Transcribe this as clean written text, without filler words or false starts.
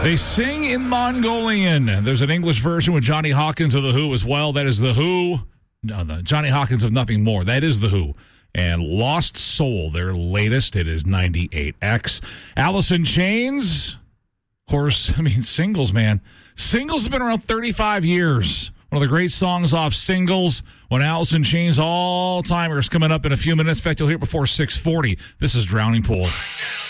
They sing in Mongolian. There's an English version with Johnny Hawkins of The Who as well. That is The Who. No, Johnny Hawkins of Nothing More. That is The Who. And Lost Soul, their latest. It is 98X. Alice in Chains. Of course, Singles, man. Singles have been around 35 years. One of the great songs off Singles. When Alice in Chains All-Timers coming up in a few minutes. In fact, you'll hear it before 6:40. This is Drowning Pool.